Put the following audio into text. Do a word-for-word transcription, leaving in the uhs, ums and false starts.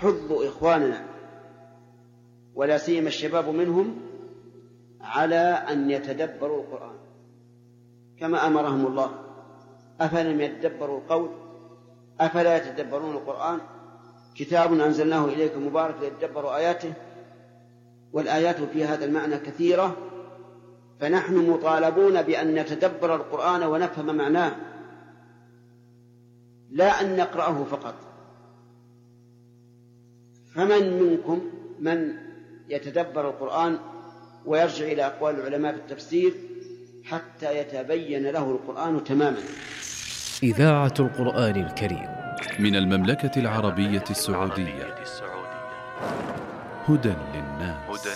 حث إخواننا ولا سيما الشباب منهم على أن يتدبروا القرآن كما أمرهم الله. أفلم يتدبروا القول أفلا يتدبرون القرآن كتاب أنزلناه إليك مبارك ليتدبروا آياته. والآيات في هذا المعنى كثيرة، فنحن مطالبون بأن نتدبر القرآن ونفهم معناه لا أن نقرأه فقط. فمن منكم من يتدبر القرآن ويرجع إلى أقوال العلماء في التفسير حتى يتبين له القرآن تماما. إذاعة القرآن الكريم من المملكة العربية السعودية، هدى للناس.